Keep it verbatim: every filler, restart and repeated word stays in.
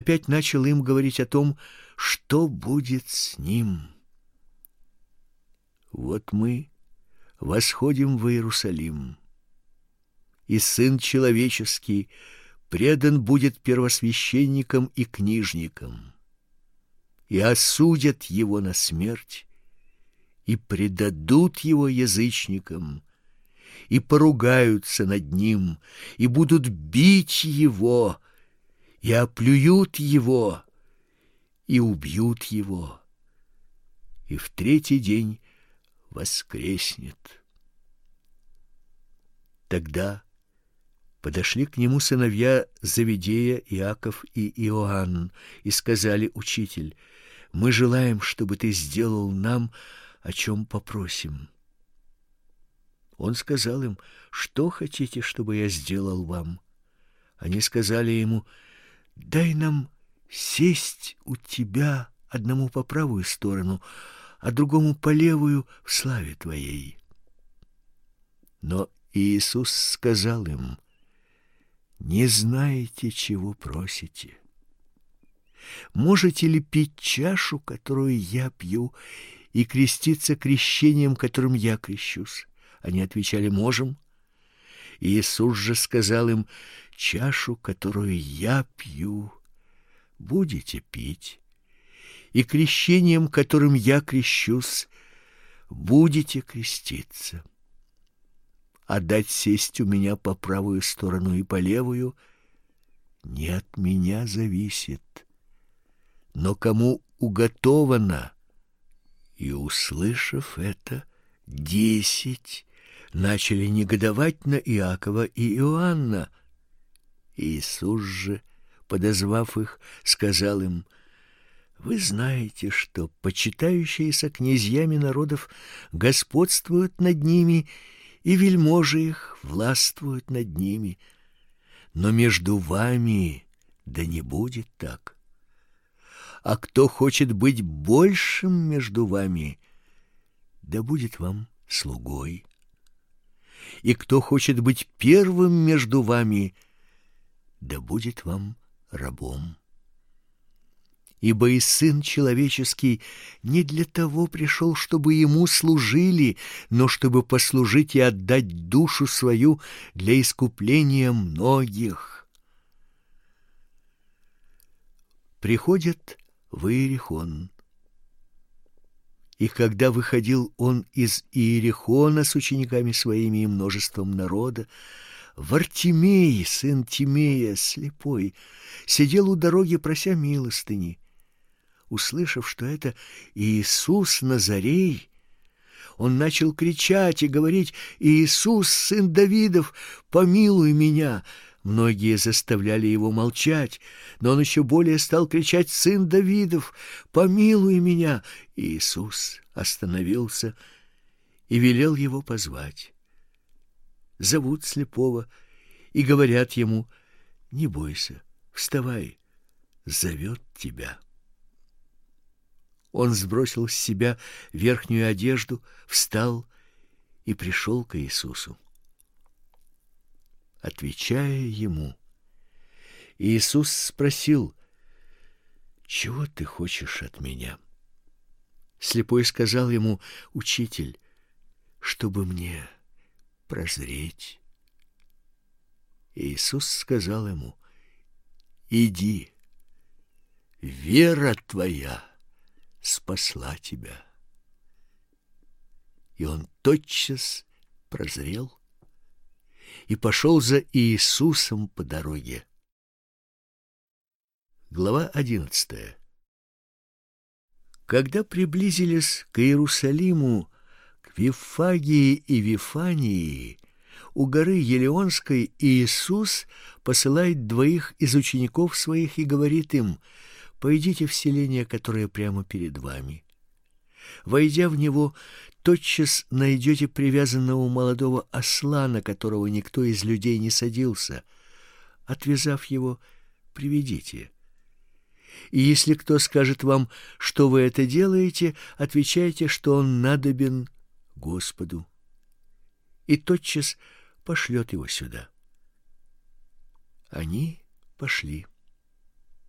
опять начал им говорить о том, что будет с ним. Вот мы восходим в Иерусалим, и Сын Человеческий предан будет первосвященникам и книжникам, и осудят его на смерть, и предадут его язычникам, и поругаются над ним, и будут бить его, и оплюют его, и убьют его, и в третий день воскреснет. Тогда подошли к нему сыновья Завидея, Иаков и Иоанн, и сказали: «Учитель, мы желаем, чтобы ты сделал нам, о чем попросим». Он сказал им: «Что хотите, чтобы я сделал вам?» Они сказали ему: «Дай нам сесть у тебя, одному по правую сторону, а другому по левую, в славе твоей». Но Иисус сказал им: «Не знаете, чего просите. Можете ли пить чашу, которую я пью, и креститься крещением, которым я крещусь?» Они отвечали: «Можем». Иисус же сказал им: «Чашу, которую я пью, будете пить, и крещением, которым я крещусь, будете креститься. А дать сесть у меня по правую сторону и по левую не от меня зависит, но кому уготовано». И, услышав это, десять начали негодовать на Иакова и Иоанна. Иисус же, подозвав их, сказал им: «Вы знаете, что почитающиеся князьями народов господствуют над ними, и вельможи их властвуют над ними. Но между вами да не будет так. А кто хочет быть большим между вами, да будет вам слугой. И кто хочет быть первым между вами, да будет вам рабом. Ибо и Сын Человеческий не для того пришел, чтобы ему служили, но чтобы послужить и отдать душу свою для искупления многих». Приходят в Иерихон. И когда выходил он из Иерихона с учениками своими и множеством народа, Вартимей, сын Тимея, слепой, сидел у дороги, прося милостыни. Услышав, что это Иисус Назарей, он начал кричать и говорить: «Иисус, сын Давидов, помилуй меня!» Многие заставляли его молчать, но он еще более стал кричать: «Сын Давидов, помилуй меня!» Иисус остановился и велел его позвать. Зовут слепого и говорят ему: «Не бойся, вставай, зовет тебя». Он сбросил с себя верхнюю одежду, встал и пришел к Иисусу. Отвечая ему, Иисус спросил: «Чего ты хочешь от меня?» Слепой сказал ему: «Учитель, чтобы мне прозреть». Иисус сказал ему: «Иди, вера твоя спасла тебя». И он тотчас прозрел и пошел за Иисусом по дороге. Глава одиннадцатая. Когда приблизились к Иерусалиму, к Вифагии и Вифании, у горы Елеонской, Иисус посылает двоих из учеников своих и говорит им: «Пойдите в селение, которое прямо перед вами. Войдя в него, тотчас найдете привязанного молодого осла, на которого никто из людей не садился. Отвязав его, приведите. И если кто скажет вам, что вы это делаете, отвечайте, что он надобен Господу, и тотчас пошлет его сюда». Они пошли.